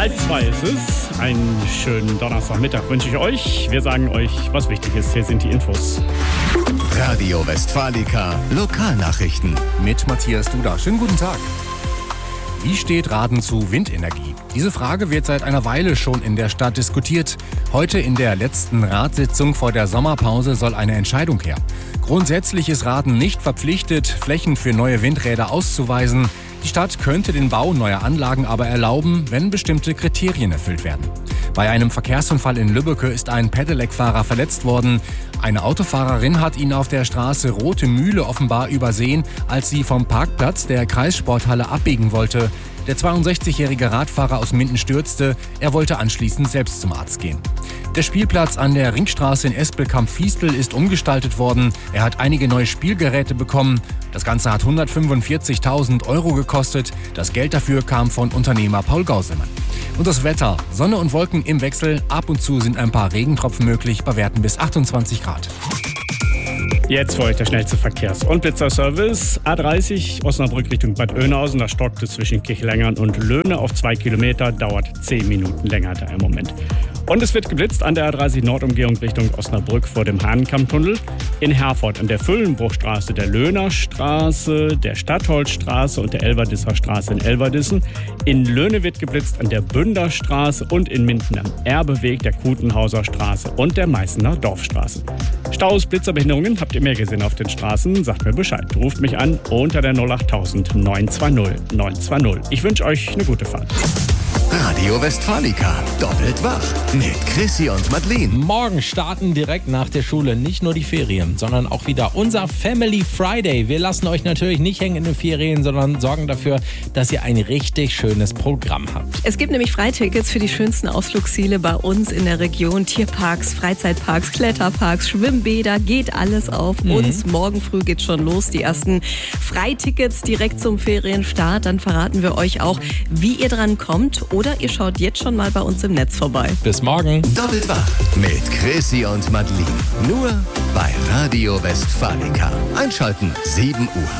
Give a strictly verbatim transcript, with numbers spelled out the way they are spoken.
Halb zwei ist es. Einen schönen Donnerstagmittag wünsche ich euch. Wir sagen euch, was wichtig ist. Hier sind die Infos. Radio Westfalica Lokalnachrichten mit Matthias Duda. Schönen guten Tag. Wie steht Raden zu Windenergie? Diese Frage wird seit einer Weile schon in der Stadt diskutiert. Heute in der letzten Ratssitzung vor der Sommerpause soll eine Entscheidung her. Grundsätzlich ist Raden nicht verpflichtet, Flächen für neue Windräder auszuweisen. Die Stadt könnte den Bau neuer Anlagen aber erlauben, wenn bestimmte Kriterien erfüllt werden. Bei einem Verkehrsunfall in Lübbecke ist ein Pedelec-Fahrer verletzt worden. Eine Autofahrerin hat ihn auf der Straße Rote Mühle offenbar übersehen, als sie vom Parkplatz der Kreissporthalle abbiegen wollte. Der zweiundsechzigjährige Radfahrer aus Minden stürzte. Er wollte anschließend selbst zum Arzt gehen. Der Spielplatz an der Ringstraße in Espelkamp-Fiestel ist umgestaltet worden. Er hat einige neue Spielgeräte bekommen. Das Ganze hat hundertfünfundvierzigtausend Euro gekostet. Das Geld dafür kam von Unternehmer Paul Gausemann. Und das Wetter. Sonne und Wolken im Wechsel. Ab und zu sind ein paar Regentropfen möglich, bei Werten bis achtundzwanzig Grad. Jetzt für euch der schnellste Verkehrs- und Blitzerservice. A dreißig Osnabrück Richtung Bad Oeynhausen. Da stockt es zwischen Kirchlengern und Löhne auf zwei Kilometer. Dauert zehn Minuten länger da im Moment. Und es wird geblitzt an der A dreißig Nordumgehung Richtung Osnabrück vor dem Hahnenkammtunnel. In Herford an der Füllenbruchstraße, der Löhnerstraße, der Stadtholzstraße und der Elverdisser Straße in Elverdissen. In Löhne wird geblitzt an der Bünderstraße und in Minden am Erbeweg, der Kutenhauser Straße und der Meißener Dorfstraße. Staus, Blitzerbehinderungen, habt ihr mehr gesehen auf den Straßen? Sagt mir Bescheid. Ruft mich an unter der null acht null null neun zwei null neun zwei null. Ich wünsche euch eine gute Fahrt. Radio Westfalica, doppelt wach mit Chrissy und Madeleine. Morgen starten direkt nach der Schule nicht nur die Ferien, sondern auch wieder unser Family Friday. Wir lassen euch natürlich nicht hängen in den Ferien, sondern sorgen dafür, dass ihr ein richtig schönes Programm habt. Es gibt nämlich Freitickets für die schönsten Ausflugsziele bei uns in der Region. Tierparks, Freizeitparks, Kletterparks, Schwimmbäder, geht alles auf mhm. uns. Morgen früh geht's schon los, die ersten Freitickets direkt zum Ferienstart. Dann verraten wir euch auch, wie ihr dran kommt. Oder ihr schaut jetzt schon mal bei uns im Netz vorbei. Bis morgen. Doppelt wach mit Chrissy und Madeleine. Nur bei Radio Westfalica. Einschalten sieben Uhr.